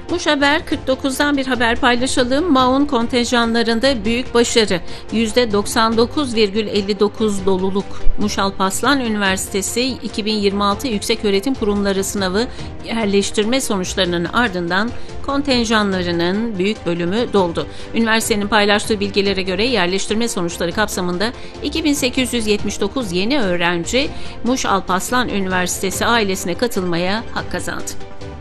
Muş Haber 49'dan bir haber paylaşalım. MAU'nun kontenjanlarında büyük başarı. %99,59 doluluk. Muş Alparslan Üniversitesi 2026 Yükseköğretim Kurumları Sınavı yerleştirme sonuçlarının ardından kontenjanlarının büyük bölümü doldu. Üniversitenin paylaştığı bilgilere göre yerleştirme sonuçları kapsamında 2879 yeni öğrenci Muş Alparslan Üniversitesi ailesine katılmaya hak kazandı.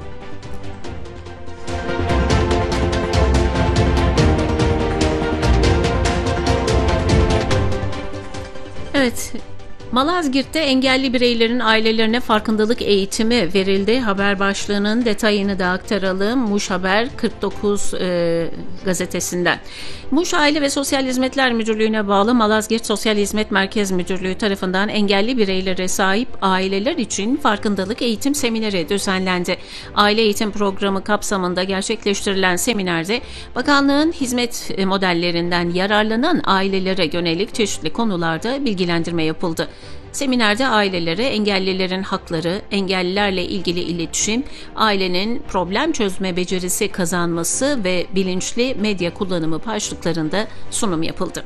Evet, Malazgirt'te engelli bireylerin ailelerine farkındalık eğitimi verildi. Haber başlığının detayını da aktaralım. Muş Haber 49 gazetesinden. Muş Aile ve Sosyal Hizmetler Müdürlüğü'ne bağlı Malazgirt Sosyal Hizmet Merkez Müdürlüğü tarafından engelli bireylere sahip aileler için farkındalık eğitim semineri düzenlendi. Aile eğitim programı kapsamında gerçekleştirilen seminerde bakanlığın hizmet modellerinden yararlanan ailelere yönelik çeşitli konularda bilgilendirme yapıldı. Seminerde ailelere engellilerin hakları, engellilerle ilgili iletişim, ailenin problem çözme becerisi kazanması ve bilinçli medya kullanımı başlıklarında sunum yapıldı.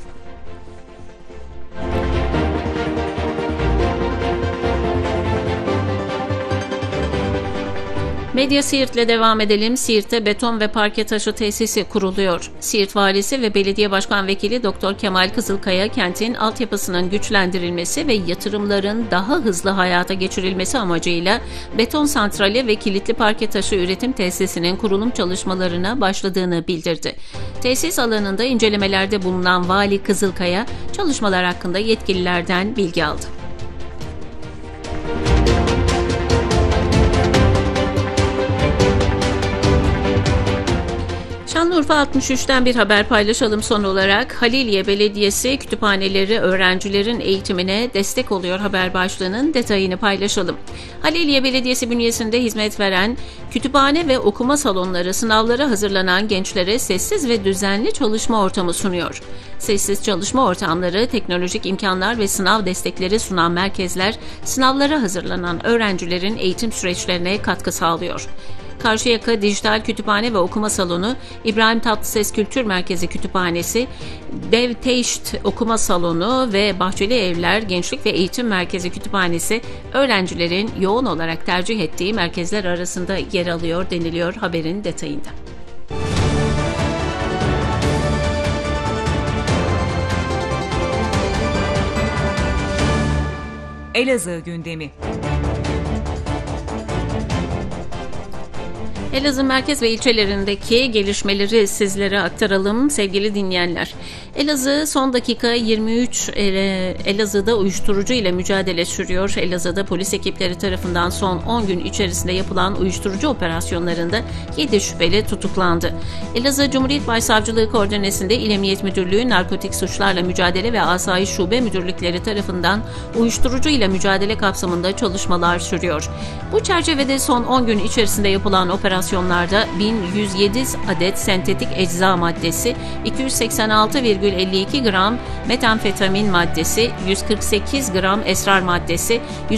Medya Siirt'le devam edelim. Siirt'te beton ve parke taşı tesisi kuruluyor. Siirt Valisi ve Belediye Başkan Vekili Dr. Kemal Kızılkaya, kentin altyapısının güçlendirilmesi ve yatırımların daha hızlı hayata geçirilmesi amacıyla beton santrali ve kilitli parke taşı üretim tesisinin kurulum çalışmalarına başladığını bildirdi. Tesis alanında incelemelerde bulunan Vali Kızılkaya, çalışmalar hakkında yetkililerden bilgi aldı. Şanlıurfa 63'ten bir haber paylaşalım son olarak. Haliliye Belediyesi kütüphaneleri öğrencilerin eğitimine destek oluyor haber başlığının detayını paylaşalım. Haliliye Belediyesi bünyesinde hizmet veren kütüphane ve okuma salonları sınavlara hazırlanan gençlere sessiz ve düzenli çalışma ortamı sunuyor. Sessiz çalışma ortamları, teknolojik imkanlar ve sınav destekleri sunan merkezler sınavlara hazırlanan öğrencilerin eğitim süreçlerine katkı sağlıyor. Karşıyaka Dijital Kütüphane ve Okuma Salonu, İbrahim Tatlıses Kültür Merkezi Kütüphanesi, Dev Teşt Okuma Salonu ve Bahçeli Evler Gençlik ve Eğitim Merkezi Kütüphanesi öğrencilerin yoğun olarak tercih ettiği merkezler arasında yer alıyor deniliyor haberin detayında. Elazığ gündemi. Elazığ merkez ve ilçelerindeki gelişmeleri sizlere aktaralım sevgili dinleyenler. Elazığ son dakika 23 Elazığ'da uyuşturucu ile mücadele sürüyor. Elazığ'da polis ekipleri tarafından son 10 gün içerisinde yapılan uyuşturucu operasyonlarında 7 şüpheli tutuklandı. Elazığ Cumhuriyet Başsavcılığı koordinesinde İl Emniyet Müdürlüğü Narkotik Suçlarla Mücadele ve Asayiş Şube Müdürlükleri tarafından uyuşturucu ile mücadele kapsamında çalışmalar sürüyor. Bu çerçevede son 10 gün içerisinde yapılan operasyonlarda 1107 adet sentetik ecza maddesi, 286,52 gram metamfetamin maddesi, 148 gram esrar maddesi,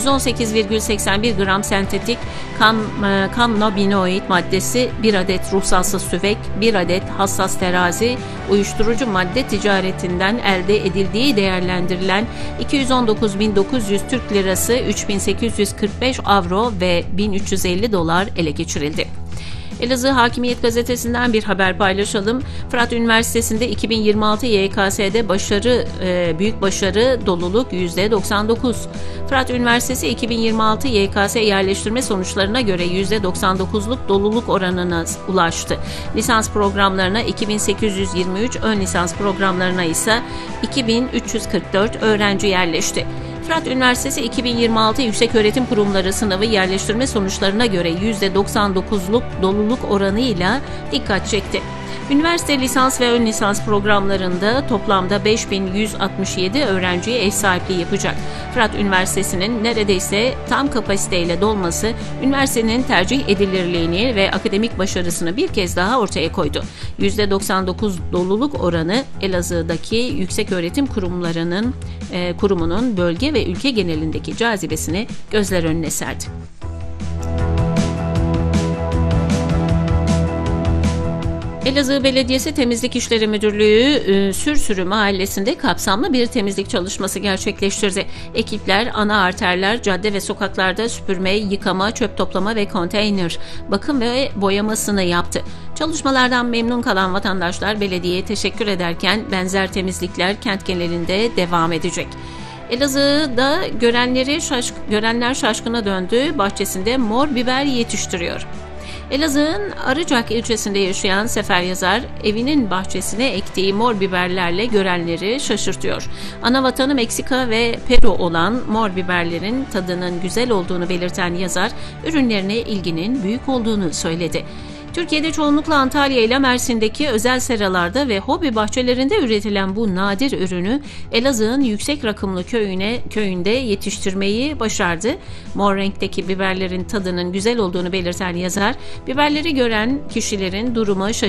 118,81 gram sentetik kannabinoid maddesi, 1 adet ruhsatsız tüfek, 1 adet hassas terazi, uyuşturucu madde ticaretinden elde edildiği değerlendirilen 219.900 Türk lirası, 3.845 avro ve 1.350 dolar ele geçirildi. Elazığ Hakimiyet Gazetesi'nden bir haber paylaşalım. Fırat Üniversitesi'nde 2026 YKS'de büyük başarı, doluluk %99. Fırat Üniversitesi 2026 YKS yerleştirme sonuçlarına göre %99'luk doluluk oranına ulaştı. Lisans programlarına 2823, ön lisans programlarına ise 2344 öğrenci yerleşti. Fırat Üniversitesi 2026 Yükseköğretim Kurumları Sınavı yerleştirme sonuçlarına göre %99'luk doluluk oranıyla dikkat çekti. Üniversite lisans ve ön lisans programlarında toplamda 5167 öğrenciye ev sahipliği yapacak. Fırat Üniversitesi'nin neredeyse tam kapasiteyle dolması, üniversitenin tercih edilirliğini ve akademik başarısını bir kez daha ortaya koydu. %99 doluluk oranı Elazığ'daki yükseköğretim kurumunun bölge ve ülke genelindeki cazibesini gözler önüne serdi. Elazığ Belediyesi Temizlik İşleri Müdürlüğü Sürsürü Mahallesi'nde kapsamlı bir temizlik çalışması gerçekleştirdi. Ekipler ana arterler, cadde ve sokaklarda süpürme, yıkama, çöp toplama ve konteyner bakım ve boyamasını yaptı. Çalışmalardan memnun kalan vatandaşlar belediyeye teşekkür ederken benzer temizlikler kent genelinde devam edecek. Elazığ'da görenler şaşkına döndü. Bahçesinde mor biber yetiştiriyor. Elazığ'ın Arıcak ilçesinde yaşayan Sefer Yazar, evinin bahçesine ektiği mor biberlerle görenleri şaşırtıyor. Ana vatanı Meksika ve Peru olan mor biberlerin tadının güzel olduğunu belirten yazar, ürünlerine ilginin büyük olduğunu söyledi. Türkiye'de çoğunlukla Antalya ile Mersin'deki özel seralarda ve hobi bahçelerinde üretilen bu nadir ürünü Elazığ'ın Yüksek Rakımlı köyünde yetiştirmeyi başardı. Mor renkteki biberlerin tadının güzel olduğunu belirten yazar, biberleri gören kişilerin durumu şaşırtıcı